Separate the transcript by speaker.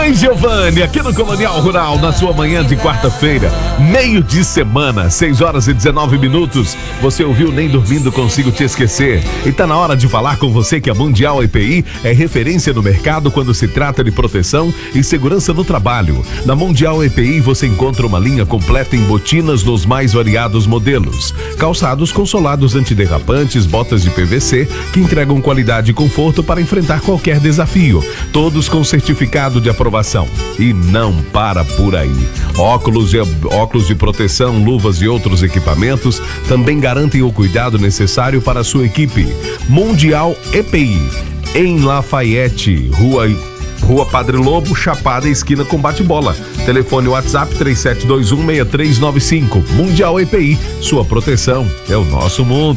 Speaker 1: bem, Giovanni? Aqui no Colonial Rural, na sua manhã de quarta-feira, meio de semana, 6h19. Você ouviu Nem Dormindo Consigo Te Esquecer. E tá na hora de falar com você que a Mundial EPI é referência no mercado quando se trata de proteção e segurança no trabalho. Na Mundial EPI você encontra uma linha completa em botinas nos mais variados modelos. Calçados com solados antiderrapantes, botas de PVC que entregam qualidade e conforto para enfrentar qualquer desafio. Todos com certificado de aprovação. E não para por aí. Óculos de proteção, luvas e outros equipamentos também garantem o cuidado necessário para a sua equipe. Mundial EPI, em Lafayette, Rua Padre Lobo, Chapada, esquina com Bate-Bola. Telefone WhatsApp 37216395. Mundial EPI, sua proteção é o nosso mundo.